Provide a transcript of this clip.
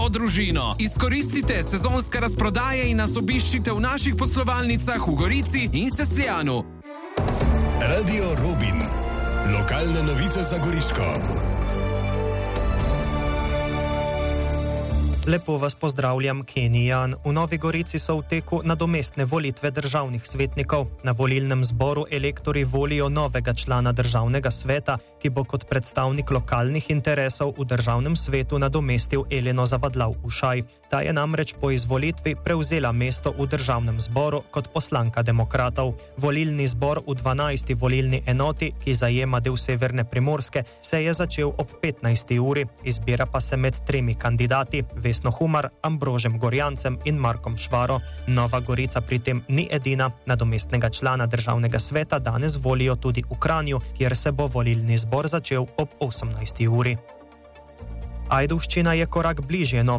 družino. Izkoristite sezonske razprodaje in nas obiščite v naših poslovalnicah v Gorici in Sesljanu. Radio Robin. Lokalne novice za Goriško. Lepo vas pozdravljam, Kenijan. V Novi Gorici so v teku nadomestne volitve državnih svetnikov. Na volilnem zboru elektori volijo novega člana državnega sveta, ki bo kot predstavnik lokalnih interesov v državnem svetu nadomestil Eleno Zavadlav-Ušaj. Ta je namreč po izvolitvi prevzela mesto v državnem zboru kot poslanka demokratov. Volilni zbor v 12. volilni enoti, ki zajema del severne Primorske, se je začel ob 15. uri. Izbira pa se med 3 kandidati: Vesno Humar, Ambrožem Gorjancem in Markom Švaro. Nova Gorica pri tem ni edina. Nadomestnega člana državnega sveta danes volijo tudi v Kranju, kjer se bo volilni zbor začel ob 18. uri. Ajdovščina je korak bližje